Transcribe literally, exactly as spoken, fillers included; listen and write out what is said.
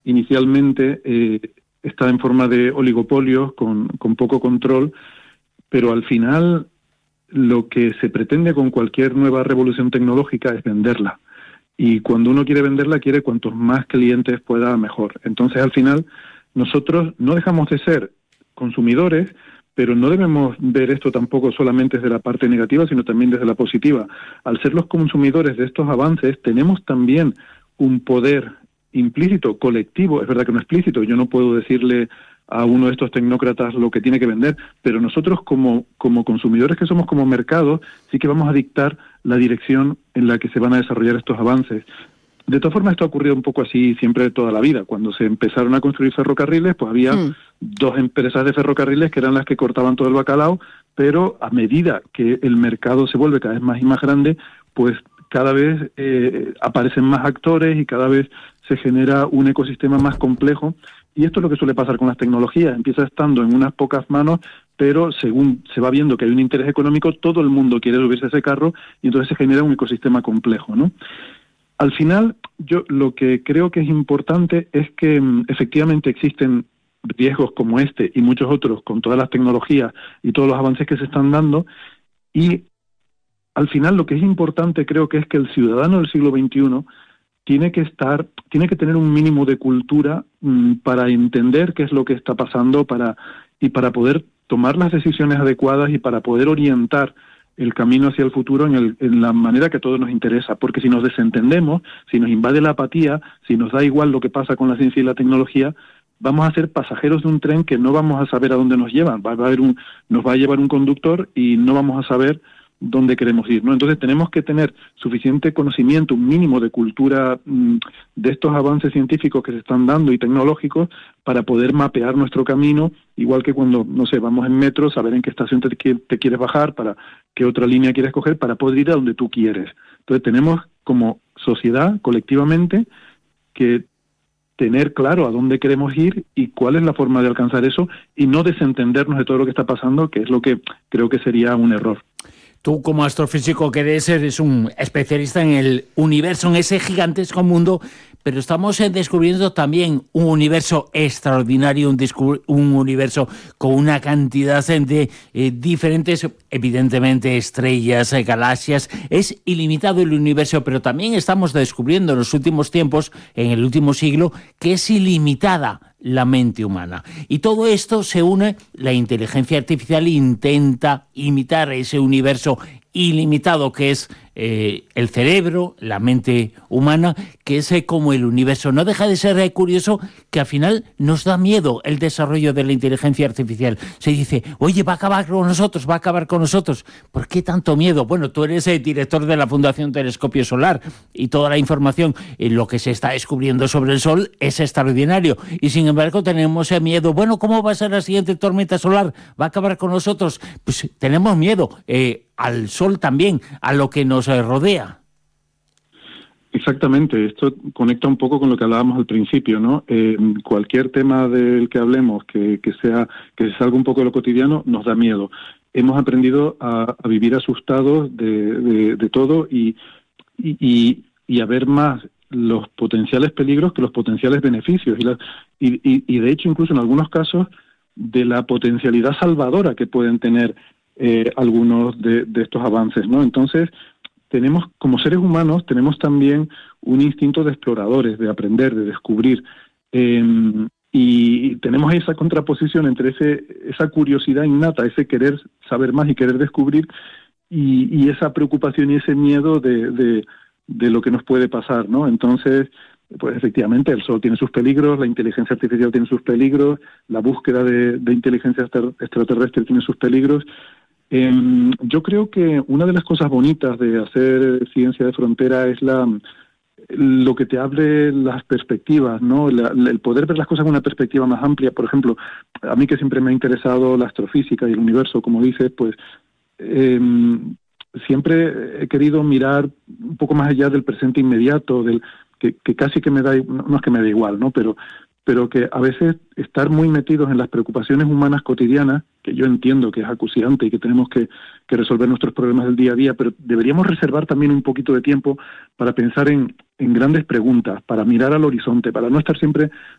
inicialmente eh, está en forma de oligopolios con, con poco control, pero al final lo que se pretende con cualquier nueva revolución tecnológica es venderla. Y cuando uno quiere venderla, quiere cuantos más clientes pueda, mejor. Entonces, al final, nosotros no dejamos de ser consumidores, pero no debemos ver esto tampoco solamente desde la parte negativa, sino también desde la positiva. Al ser los consumidores de estos avances, tenemos también un poder implícito, colectivo, es verdad que no explícito, yo no puedo decirle a uno de estos tecnócratas lo que tiene que vender, pero nosotros como, como consumidores que somos, como mercado, sí que vamos a dictar la dirección en la que se van a desarrollar estos avances. De todas formas, esto ha ocurrido un poco así siempre de toda la vida. Cuando se empezaron a construir ferrocarriles, pues había mm. dos empresas de ferrocarriles que eran las que cortaban todo el bacalao, pero a medida que el mercado se vuelve cada vez más y más grande, pues cada vez eh, aparecen más actores y cada vez se genera un ecosistema más complejo. Y esto es lo que suele pasar con las tecnologías. Empieza estando en unas pocas manos, pero según se va viendo que hay un interés económico, todo el mundo quiere subirse a ese carro y entonces se genera un ecosistema complejo, ¿no? Al final, yo lo que creo que es importante es que um, efectivamente existen riesgos como este y muchos otros con todas las tecnologías y todos los avances que se están dando, y al final lo que es importante creo que es que el ciudadano del siglo veintiuno tiene que estar, tiene que tener un mínimo de cultura mmm, para entender qué es lo que está pasando para y para poder tomar las decisiones adecuadas y para poder orientar el camino hacia el futuro en, el, en la manera que a todos nos interesa, porque si nos desentendemos, si nos invade la apatía, si nos da igual lo que pasa con la ciencia y la tecnología, vamos a ser pasajeros de un tren que no vamos a saber a dónde nos llevan. Va a haber un, nos va a llevar un conductor y no vamos a saber dónde queremos ir, ¿no? Entonces tenemos que tener suficiente conocimiento, un mínimo de cultura mmm, de estos avances científicos que se están dando y tecnológicos para poder mapear nuestro camino, igual que cuando, no sé, vamos en metro, saber en qué estación te, te quieres bajar, para qué otra línea quieres coger, para poder ir a donde tú quieres. Entonces tenemos como sociedad, colectivamente, que tener claro a dónde queremos ir y cuál es la forma de alcanzar eso y no desentendernos de todo lo que está pasando, que es lo que creo que sería un error. Tú, como astrofísico que eres, eres un especialista en el universo, en ese gigantesco mundo, pero estamos descubriendo también un universo extraordinario, un, un universo con una cantidad de eh, diferentes, evidentemente, estrellas, eh, galaxias. Es ilimitado el universo, pero también estamos descubriendo en los últimos tiempos, en el último siglo, que es ilimitada la mente humana. Y todo esto se une, la inteligencia artificial intenta imitar ese universo ilimitado que es eh, el cerebro, la mente humana, que es eh, como el universo. No deja de ser eh, curioso que al final nos da miedo el desarrollo de la inteligencia artificial. Se dice, oye, va a acabar con nosotros, va a acabar con nosotros. ¿Por qué tanto miedo? Bueno, tú eres el director de la Fundación Telescopio Solar y toda la información en lo que se está descubriendo sobre el Sol es extraordinario. Y sin embargo tenemos eh, miedo. Bueno, ¿cómo va a ser la siguiente tormenta solar? ¿Va a acabar con nosotros? Pues tenemos miedo eh, al Sol también, a lo que nos rodea. Exactamente, esto conecta un poco con lo que hablábamos al principio, ¿no? Eh, cualquier tema del que hablemos que, que sea que se salga un poco de lo cotidiano nos da miedo. Hemos aprendido a, a vivir asustados de, de, de todo y, y, y a ver más los potenciales peligros que los potenciales beneficios y, la, y, y, y de hecho incluso en algunos casos de la potencialidad salvadora que pueden tener eh, algunos de, de estos avances, ¿no? Entonces tenemos, como seres humanos, tenemos también un instinto de exploradores, de aprender, de descubrir, eh, y tenemos esa contraposición entre ese, esa curiosidad innata, ese querer saber más y querer descubrir, y, y esa preocupación y ese miedo de, de, de lo que nos puede pasar, ¿no? Entonces, pues efectivamente, el Sol tiene sus peligros, la inteligencia artificial tiene sus peligros, la búsqueda de, de inteligencia extraterrestre tiene sus peligros. Eh, yo creo que una de las cosas bonitas de hacer ciencia de frontera es la lo que te abre las perspectivas, ¿no? La, el poder ver las cosas con una perspectiva más amplia. Por ejemplo, a mí que siempre me ha interesado la astrofísica y el universo, como dices, pues eh, siempre he querido mirar un poco más allá del presente inmediato, del que, que casi que me da, no es que me da igual, ¿no? Pero pero que a veces estar muy metidos en las preocupaciones humanas cotidianas, que yo entiendo que es acuciante y que tenemos que, que resolver nuestros problemas del día a día, pero deberíamos reservar también un poquito de tiempo para pensar en, en grandes preguntas, para mirar al horizonte, para no estar siempre